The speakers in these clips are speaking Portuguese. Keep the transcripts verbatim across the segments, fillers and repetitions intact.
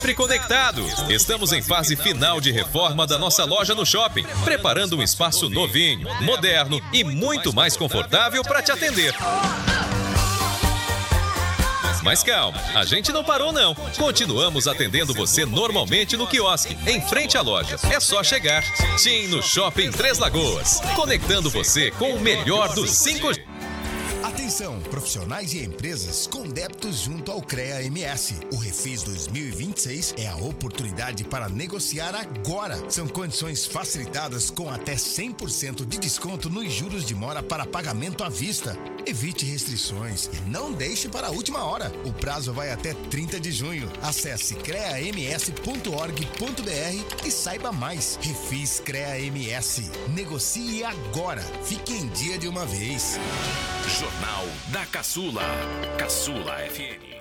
Conectado. Estamos em fase final de reforma da nossa loja no shopping, preparando um espaço novinho, moderno e muito mais confortável para te atender. Mas calma, a gente não parou não. Continuamos atendendo você normalmente no quiosque, em frente à loja. É só chegar. TIM no Shopping Três Lagoas, conectando você com o melhor do cinco G. Atenção, profissionais e empresas com débitos junto ao CREA M S. O Refis dois mil e vinte e seis é a oportunidade para negociar agora. São condições facilitadas com até cem por cento de desconto nos juros de mora para pagamento à vista. Evite restrições e não deixe para a última hora. O prazo vai até trinta de junho. Acesse crea m s ponto org ponto b r e saiba mais. Refis CREA M S. Negocie agora. Fique em dia de uma vez. Jornal da Caçula. Caçula F M.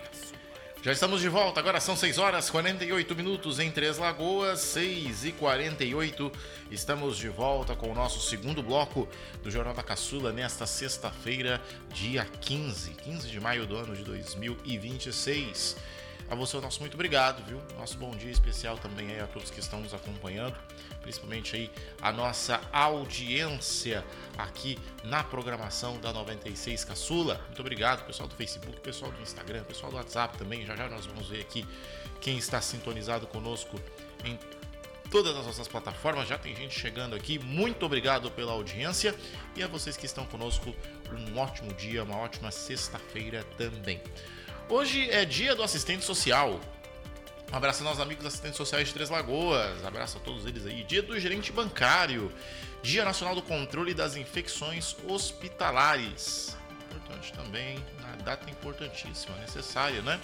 Já estamos de volta, agora são seis horas e quarenta e oito minutos em Três Lagoas, seis e quarenta e oito. Estamos de volta com o nosso segundo bloco do Jornal da Caçula nesta sexta-feira, dia quinze, quinze de maio do ano de dois mil e vinte e seis. A você o nosso muito obrigado, viu? Nosso bom dia especial também aí a todos que estão nos acompanhando, principalmente aí a nossa audiência aqui na programação da noventa e seis Caçula. Muito obrigado, pessoal do Facebook, pessoal do Instagram, pessoal do WhatsApp também. Já já nós vamos ver aqui quem está sintonizado conosco em todas as nossas plataformas. Já tem gente chegando aqui. Muito obrigado pela audiência e a vocês que estão conosco, um ótimo dia, uma ótima sexta-feira também. Hoje é dia do assistente social. Um abraço aos amigos assistentes sociais de Três Lagoas. Abraço a todos eles aí. Dia do gerente bancário. Dia nacional do controle das infecções hospitalares. Importante também, uma data importantíssima, necessária, né?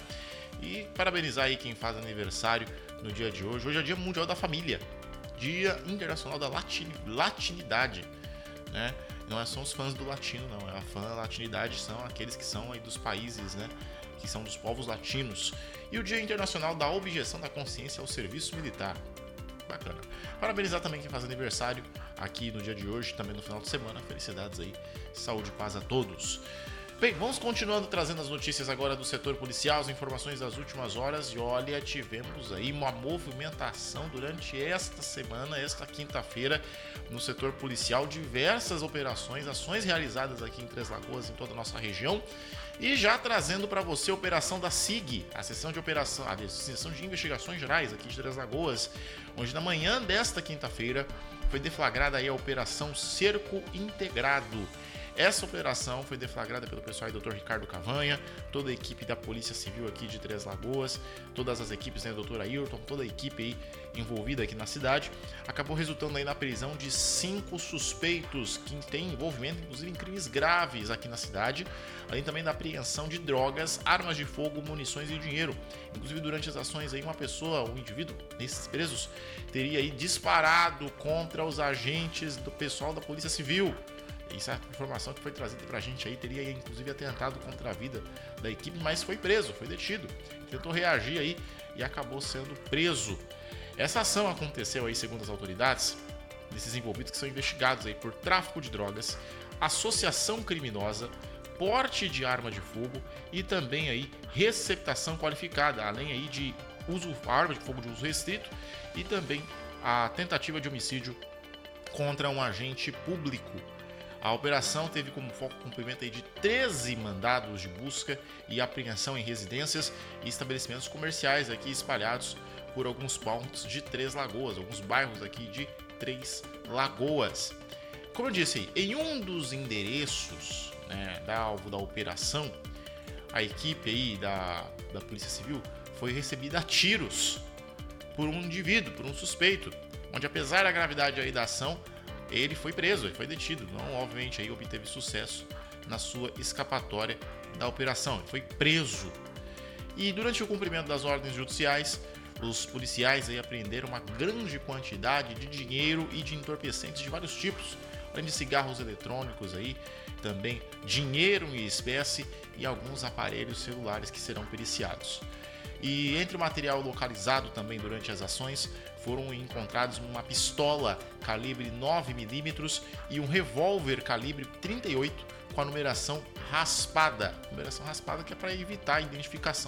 E parabenizar aí quem faz aniversário no dia de hoje. Hoje é dia mundial da família. Dia internacional da latin... latinidade, né? Não são os fãs do latino, não. É a fã da latinidade, são aqueles que são aí dos países, né? Que são dos povos latinos. E o Dia Internacional da Objeção da Consciência ao Serviço Militar. Bacana. Parabenizar também quem faz aniversário aqui no dia de hoje, também no final de semana. Felicidades aí, saúde e paz a todos. Bem, vamos continuando trazendo as notícias agora do setor policial, as informações das últimas horas. E olha, tivemos aí uma movimentação durante esta semana, esta quinta-feira, no setor policial. Diversas operações, ações realizadas aqui em Três Lagoas, em toda a nossa região. E já trazendo para você a operação da S I G, a Seção de Operação, a Seção de Investigações Gerais aqui de Três Lagoas, onde na manhã desta quinta-feira foi deflagrada aí a Operação Cerco Integrado. Essa operação foi deflagrada pelo pessoal do doutor Ricardo Cavanha, toda a equipe da Polícia Civil aqui de Três Lagoas, todas as equipes, né, doutor Ayrton, toda a equipe aí envolvida aqui na cidade. Acabou resultando aí na prisão de cinco suspeitos que têm envolvimento, inclusive, em crimes graves aqui na cidade, além também da apreensão de drogas, armas de fogo, munições e dinheiro. Inclusive, durante as ações aí, uma pessoa, um indivíduo, nesses presos, teria aí disparado contra os agentes do pessoal da Polícia Civil. Essa informação que foi trazida pra gente aí teria inclusive atentado contra a vida da equipe, mas foi preso, foi detido. Tentou reagir aí e acabou sendo preso. Essa ação aconteceu aí, segundo as autoridades, desses envolvidos que são investigados aí por tráfico de drogas, associação criminosa, porte de arma de fogo e também aí receptação qualificada, além aí de uso arma de fogo de uso restrito e também a tentativa de homicídio contra um agente público. A operação teve como foco o cumprimento aí de treze mandados de busca e apreensão em residências e estabelecimentos comerciais aqui espalhados por alguns pontos de Três Lagoas, alguns bairros aqui de Três Lagoas. Como eu disse, em um dos endereços, né, da alvo da operação, a equipe aí da, da Polícia Civil foi recebida a tiros por um indivíduo, por um suspeito, onde apesar da gravidade aí da ação, ele foi preso, ele foi detido, não obviamente aí obteve sucesso na sua escapatória da operação, ele foi preso. E durante o cumprimento das ordens judiciais, os policiais aí apreenderam uma grande quantidade de dinheiro e de entorpecentes de vários tipos, além de cigarros eletrônicos aí, também dinheiro em espécie e alguns aparelhos celulares que serão periciados. E entre o material localizado também durante as ações, foram encontrados uma pistola calibre nove milímetros e um revólver calibre trinta e oito com a numeração raspada. Numeração raspada que é para evitar a identificação